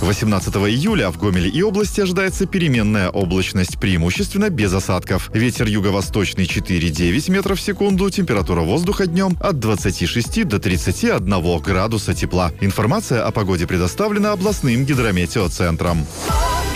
18 июля в Гомеле и области ожидается переменная облачность, преимущественно без осадков. Ветер юго-восточный 4,9 метров в секунду, температура воздуха днем от 26 до 31 градуса тепла. Информация о погоде предоставлена областным гидрометеоцентром.